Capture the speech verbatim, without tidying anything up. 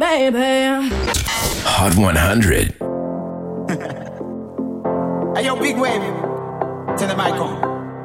baby. Hot one hundred. Hey, yo, big wave. Tell them I come.